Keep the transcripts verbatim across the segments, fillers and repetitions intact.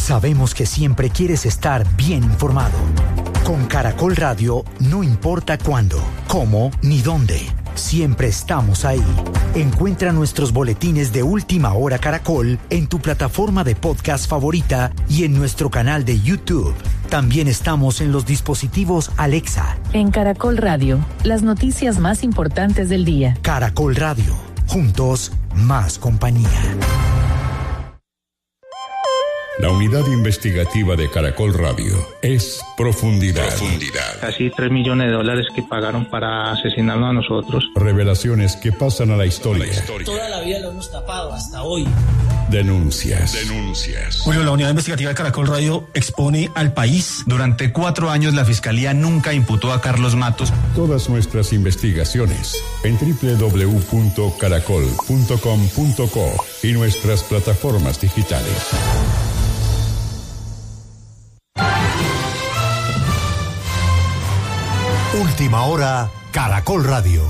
Sabemos que siempre quieres estar bien informado. Con Caracol Radio, no importa cuándo, cómo ni dónde. Siempre estamos ahí. Encuentra nuestros boletines de Última Hora Caracol en tu plataforma de podcast favorita y en nuestro canal de YouTube. También estamos en los dispositivos Alexa. En Caracol Radio, las noticias más importantes del día. Caracol Radio, juntos, más compañía. La unidad investigativa de Caracol Radio es Profundidad. Profundidad. Casi tres millones de dólares que pagaron para asesinarnos a nosotros. Revelaciones que pasan a la historia. La historia. Toda la vida lo hemos tapado hasta hoy. Denuncias. Denuncias. Bueno, la unidad investigativa de Caracol Radio expone al país. Durante cuatro años la Fiscalía nunca imputó a Carlos Matos. Todas nuestras investigaciones en doble u doble u doble u punto caracol punto com punto co y nuestras plataformas digitales. Última Hora, Caracol Radio.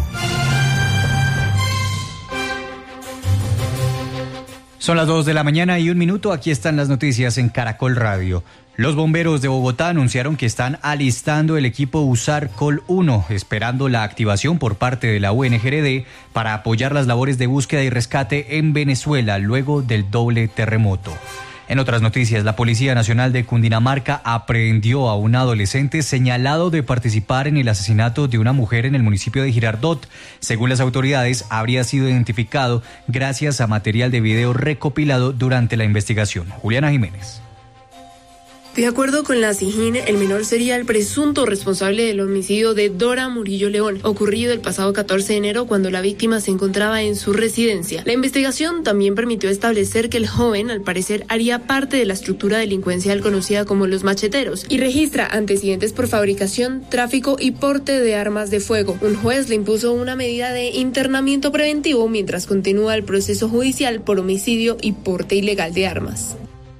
Son las dos de la mañana y un minuto. Aquí están las noticias en Caracol Radio. Los bomberos de Bogotá anunciaron que están alistando el equipo USAR Col uno, esperando la activación por parte de la U N G R D para apoyar las labores de búsqueda y rescate en Venezuela luego del doble terremoto. En otras noticias, la Policía Nacional de Cundinamarca aprehendió a un adolescente señalado de participar en el asesinato de una mujer en el municipio de Girardot. Según las autoridades, habría sido identificado gracias a material de video recopilado durante la investigación. Juliana Jiménez. De acuerdo con la SIJIN, el menor sería el presunto responsable del homicidio de Dora Murillo León, ocurrido el pasado catorce de enero cuando la víctima se encontraba en su residencia. La investigación también permitió establecer que el joven, al parecer, haría parte de la estructura delincuencial conocida como los macheteros y registra antecedentes por fabricación, tráfico y porte de armas de fuego. Un juez le impuso una medida de internamiento preventivo mientras continúa el proceso judicial por homicidio y porte ilegal de armas.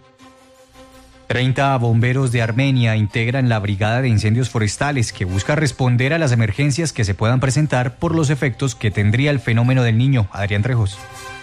treinta bomberos de Armenia integran la Brigada de Incendios Forestales que busca responder a las emergencias que se puedan presentar por los efectos que tendría el fenómeno del Niño. Adrián Trejos.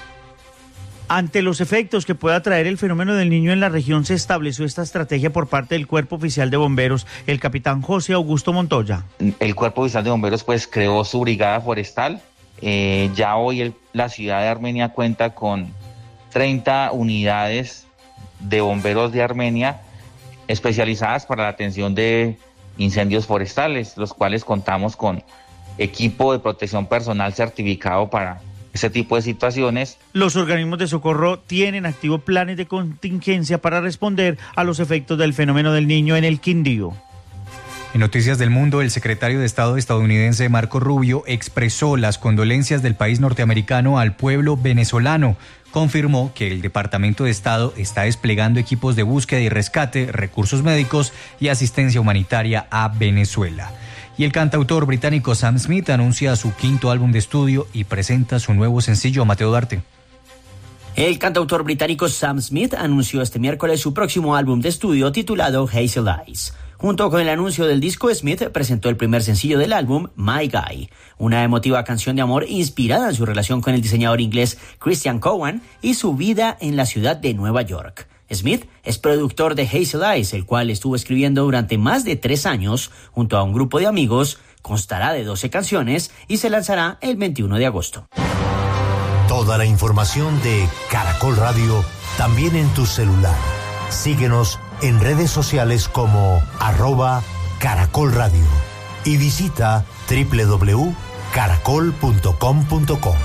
Ante los efectos que pueda traer el fenómeno del Niño en la región, se estableció esta estrategia por parte del Cuerpo Oficial de Bomberos, el capitán José Augusto Montoya. El Cuerpo Oficial de Bomberos pues creó su brigada forestal. Eh, ya hoy el, la ciudad de Armenia cuenta con treinta unidades de bomberos de Armenia especializadas para la atención de incendios forestales, los cuales contamos con equipo de protección personal certificado para ese tipo de situaciones. Los organismos de socorro tienen activos planes de contingencia para responder a los efectos del fenómeno del Niño en el Quindío. En Noticias del Mundo, el secretario de Estado estadounidense Marco Rubio expresó las condolencias del país norteamericano al pueblo venezolano. Confirmó que el Departamento de Estado está desplegando equipos de búsqueda y rescate, recursos médicos y asistencia humanitaria a Venezuela. Y el cantautor británico Sam Smith anuncia su quinto álbum de estudio y presenta su nuevo sencillo. Mateo Darte. El cantautor británico Sam Smith anunció este miércoles su próximo álbum de estudio titulado Hazel Eyes. Junto con el anuncio del disco, Smith presentó el primer sencillo del álbum, My Guy, una emotiva canción de amor inspirada en su relación con el diseñador inglés Christian Cowan y su vida en la ciudad de Nueva York. Smith es productor de Hazel Eyes, el cual estuvo escribiendo durante más de tres años junto a un grupo de amigos, constará de doce canciones y se lanzará el veintiuno de agosto. Toda la información de Caracol Radio también en tu celular. Síguenos en redes sociales como arroba Caracol Radio y visita doble u doble u doble u punto caracol punto com punto co.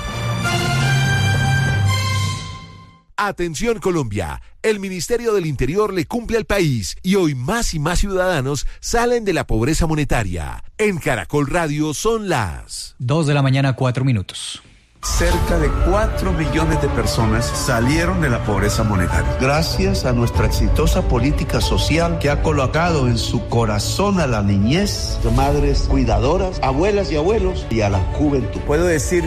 Atención Colombia, el Ministerio del Interior le cumple al país y hoy más y más ciudadanos salen de la pobreza monetaria. En Caracol Radio son las dos de la mañana, cuatro minutos. Cerca de cuatro millones de personas salieron de la pobreza monetaria. Gracias a nuestra exitosa política social que ha colocado en su corazón a la niñez, madres cuidadoras, abuelas y abuelos y a la juventud. Puedo decir